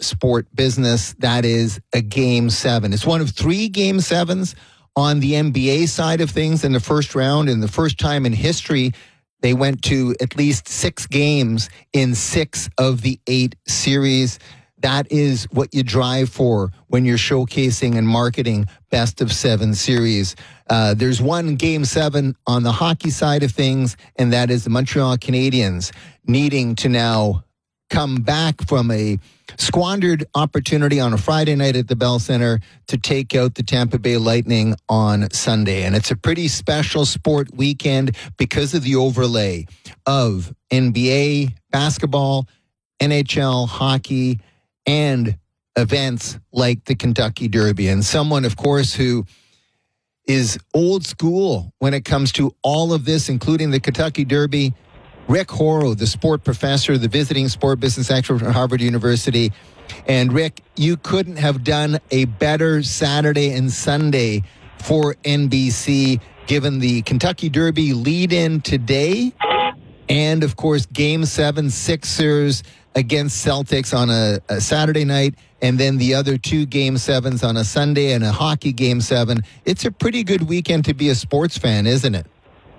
sport business. That is a Game 7. It's one of 3 Game 7s on the NBA side of things in the first round. And the first time in history, they went to at least 6 games in 6 of the 8 series. That is what you drive for when you're showcasing and marketing best of 7 series. There's one Game 7 on the hockey side of things, and that is the Montreal Canadiens needing to now come back from a squandered opportunity on a Friday night at the Bell Center to take out the Tampa Bay Lightning on Sunday. And it's a pretty special sport weekend because of the overlay of NBA, basketball, NHL, hockey, and events like the Kentucky Derby. And someone, of course, who is old school when it comes to all of this, including the Kentucky Derby, Rick Horrow, the sport professor, the visiting sport business expert at Harvard University. And Rick, you couldn't have done a better Saturday and Sunday for NBC, given the Kentucky Derby lead-in today, and, of course, Game 7 Sixers against Celtics on a Saturday night, and then the other 2 Game 7s on a Sunday and a hockey Game 7. It's a pretty good weekend to be a sports fan, isn't it?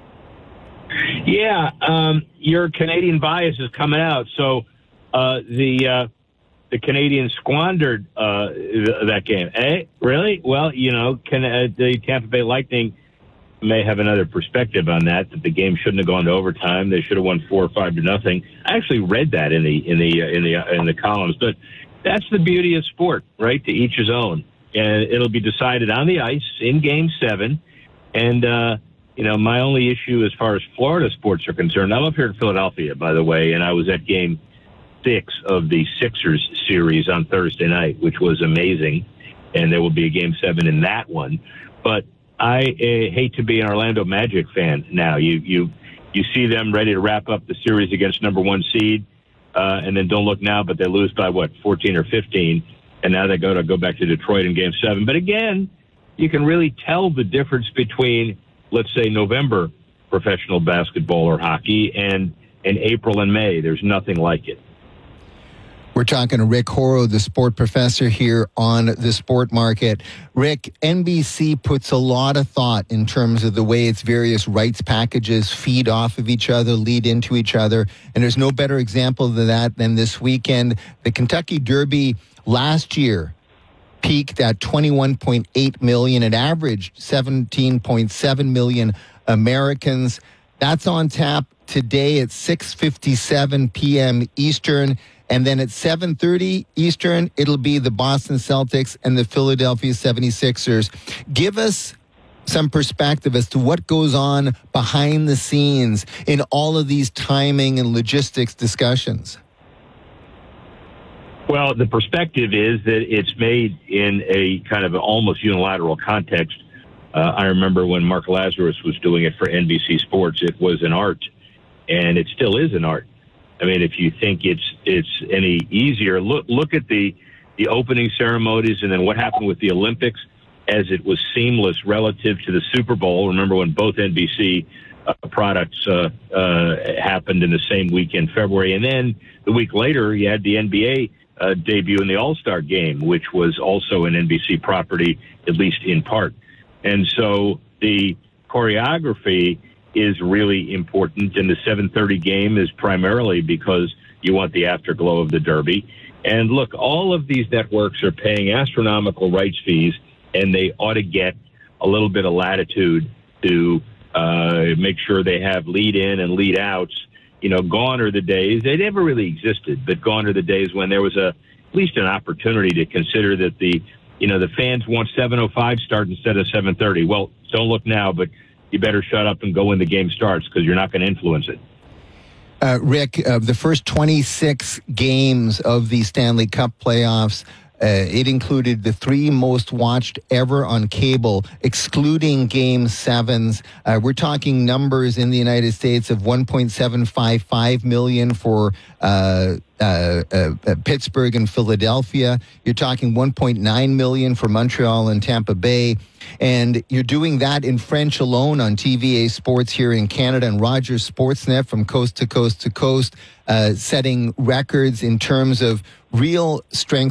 Yeah, your Canadian bias is coming out. So the Canadians squandered that game. Really? Well, the Tampa Bay Lightning may have another perspective on that the game shouldn't have gone to overtime. They should have won 4 or 5-0. I actually read that in the columns, but that's the beauty of sport, right? To each his own, and it'll be decided on the ice in Game 7. And my only issue as far as Florida sports are concerned, I'm up here in Philadelphia, by the way, and I was at Game 6 of the Sixers series on Thursday night, which was amazing, and there will be a Game 7 in that one. But I hate to be an Orlando Magic fan now. You see them ready to wrap up the series against number 1 seed, and then don't look now, but they lose by, 14 or 15, and now they go back to Detroit in Game 7. But again, you can really tell the difference between, let's say, November professional basketball or hockey and April and May. There's nothing like it. We're talking to Rick Horrow, the sport professor here on the Sport Market. Rick, NBC puts a lot of thought in terms of the way its various rights packages feed off of each other, lead into each other. And there's no better example of that than this weekend. The Kentucky Derby last year peaked at 21.8 million. It averaged 17.7 million Americans. That's on tap today at 6:57 p.m. Eastern. And then at 7:30 Eastern, it'll be the Boston Celtics and the Philadelphia 76ers. Give us some perspective as to what goes on behind the scenes in all of these timing and logistics discussions. Well, the perspective is that it's made in a kind of almost unilateral context. I remember when Mark Lazarus was doing it for NBC Sports, it was an art, and it still is an art. I mean, if you think it's any easier, look at the opening ceremonies and then what happened with the Olympics as it was seamless relative to the Super Bowl. Remember when both NBC products happened in the same week in February. And then the week later, you had the NBA debut in the All-Star game, which was also an NBC property, at least in part. And so the choreography is really important, and the 7:30 game is primarily because you want the afterglow of the Derby. And look, all of these networks are paying astronomical rights fees, and they ought to get a little bit of latitude to make sure they have lead-in and lead-outs. Gone are the days, they never really existed, but gone are the days when there was at least an opportunity to consider that the fans want 7:05 start instead of 7:30. Well, don't look now, but you better shut up and go when the game starts because you're not going to influence it. Rick, the first 26 games of the Stanley Cup playoffs, it included the 3 most watched ever on cable, excluding Game 7s. We're talking numbers in the United States of 1.755 million for Pittsburgh and Philadelphia. You're talking 1.9 million for Montreal and Tampa Bay. And you're doing that in French alone on TVA Sports here in Canada and Rogers Sportsnet from coast to coast to coast, setting records in terms of real strength